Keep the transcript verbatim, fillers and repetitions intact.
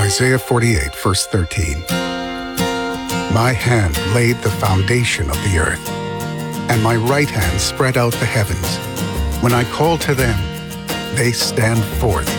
Isaiah forty-eight, verse thirteen. My hand laid the foundation of the earth, and my right hand spread out the heavens. When I call to them, they stand forth.